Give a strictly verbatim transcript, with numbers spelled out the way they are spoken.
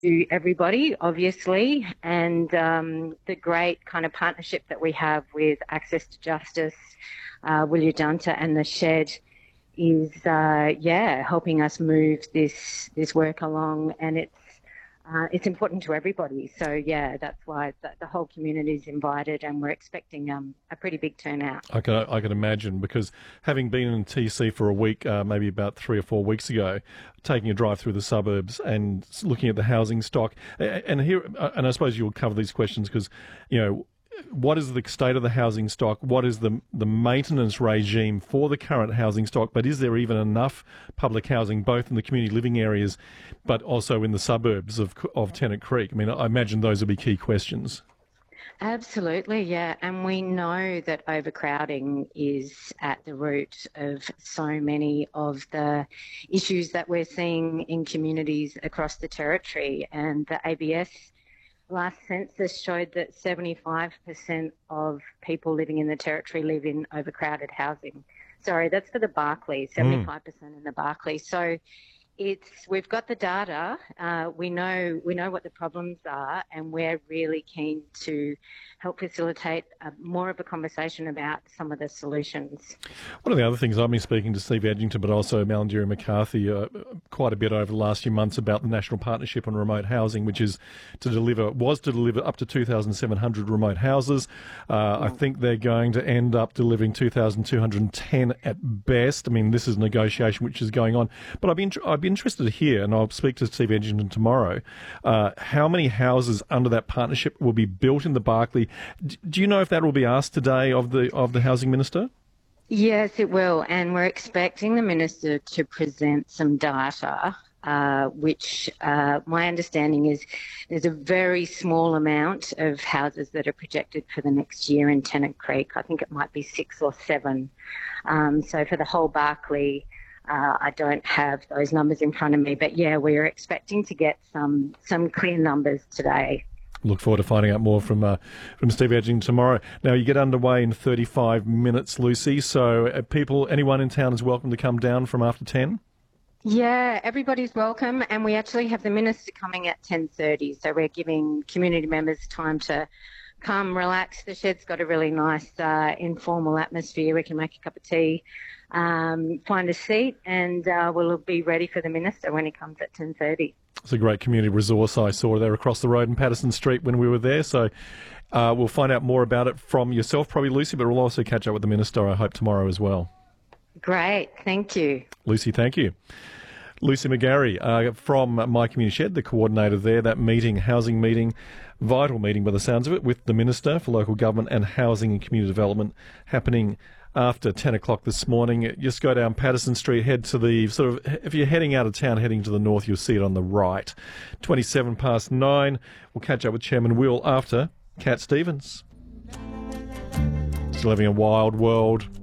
to everybody, obviously, and um, the great kind of partnership that we have with Access to Justice, uh, Willia Dunter and the Shed is, uh, yeah, helping us move this this work along, and it's uh, it's important to everybody. So, yeah, that's why the, the whole community is invited, and we're expecting um, a pretty big turnout. I can I can imagine, because having been in T C for a week, uh, maybe about three or four weeks ago, taking a drive through the suburbs and looking at the housing stock, and here, and I suppose you'll cover these questions because, you know, what is the state of the housing stock? What is the the maintenance regime for the current housing stock? But is there even enough public housing, both in the community living areas, but also in the suburbs of of Tennant Creek? I mean, I imagine those will be key questions. Absolutely, yeah. And we know that overcrowding is at the root of so many of the issues that we're seeing in communities across the territory. And the A B S last census showed that seventy-five percent of people living in the territory live in overcrowded housing. Sorry, that's for the Barclay, seventy-five percent in the Barclay. So it's we've got the data. Uh, we know we know what the problems are, and we're really keen to help facilitate a, more of a conversation about some of the solutions. One of the other things, I've been speaking to Steve Edgington, but also Malarndirri McCarthy, uh, quite a bit over the last few months about the National Partnership on Remote Housing, which is to deliver was to deliver up to two thousand seven hundred remote houses. Uh, I think they're going to end up delivering two thousand two hundred ten at best. I mean, this is negotiation which is going on, but I'd be I'd be interested to hear, and I'll speak to Steve Edgington tomorrow, uh, how many houses under that partnership will be built in the Barclay. Do you know if that will be asked today of the of the Housing Minister? Yes, it will, and we're expecting the Minister to present some data, uh, which uh, my understanding is there's a very small amount of houses that are projected for the next year in Tennant Creek. I think it might be six or seven. Um, so for the whole Barclay, Uh, I don't have those numbers in front of me, but yeah, we're expecting to get some some clear numbers today. Look forward to finding out more from uh, from Steve Edgington tomorrow. Now, you get underway in thirty-five minutes, Lucy, so uh, people, anyone in town is welcome to come down from after ten? Yeah, everybody's welcome, and we actually have the Minister coming at ten thirty, so we're giving community members time to come, relax. The Shed's got a really nice uh, informal atmosphere. We can make a cup of tea, um, find a seat, and uh, we'll be ready for the Minister when he comes at ten thirty. It's a great community resource I saw there across the road in Patterson Street when we were there, so uh, we'll find out more about it from yourself, probably, Lucy, but we'll also catch up with the Minister, I hope, tomorrow as well. Great, thank you. Lucy, thank you. Lucy McGarry uh, from My Community Shed, the coordinator there, that meeting, housing meeting, vital meeting by the sounds of it, with the Minister for Local Government and Housing and Community Development, happening after ten o'clock this morning. Just go down Patterson Street, head to the sort of, if you're heading out of town, heading to the north, you'll see it on the right. twenty-seven past nine. We'll catch up with Chairman Will after Cat Stevens. Still having a wild world.